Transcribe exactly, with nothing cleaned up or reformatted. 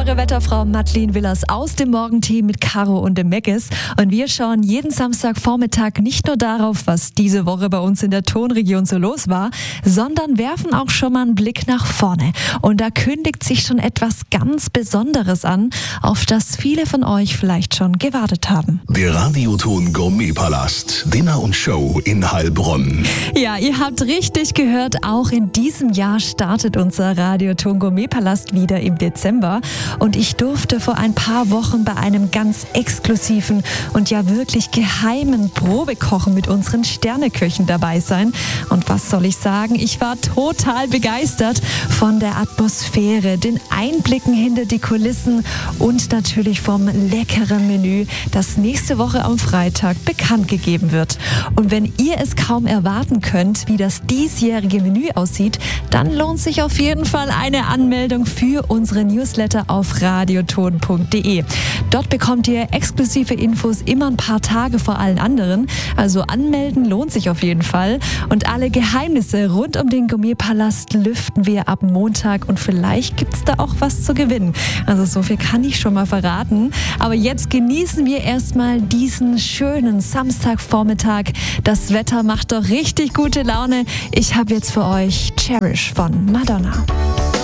eure Wetterfrau Madeleine Willers aus dem Morgenteam mit Caro und dem Meggis. Und wir schauen jeden Samstagvormittag nicht nur darauf, was diese Woche bei uns in der Tonregion so los war, sondern werfen auch schon mal einen Blick nach vorne. Und da kündigt sich schon etwas ganz Besonderes an, auf das viele von euch vielleicht schon gewartet haben. Der Radioton Gourmetpalast, Dinner und Show in Heilbronn. Ja, ihr habt richtig gehört, auch in diesem Jahr startet unser Radioton Gourmetpalast wieder im Dezember. Und ich durfte vor ein paar Wochen bei einem ganz exklusiven und ja wirklich geheimen Probekochen mit unseren Sterneköchen dabei sein. Und was soll ich sagen, ich war total begeistert von der Atmosphäre, den Einblicken hinter die Kulissen und natürlich vom leckeren Menü, das nächste Woche am Freitag bekannt gegeben wird. Und wenn ihr es kaum erwarten könnt, wie das diesjährige Menü aussieht, dann lohnt sich auf jeden Fall eine Anmeldung für unsere Newsletter auf radioton punkt de. Dort bekommt ihr exklusive Infos immer ein paar Tage vor allen anderen. Also anmelden lohnt sich auf jeden Fall. Und alle Geheimnisse rund um den Gourmetpalast lüften wir ab Montag und vielleicht gibt's da auch was zu gewinnen. Also so viel kann ich schon mal verraten. Aber jetzt genießen wir erstmal diesen schönen Samstagvormittag. Das Wetter macht doch richtig gute Laune. Ich habe jetzt für euch Cherish von Madonna.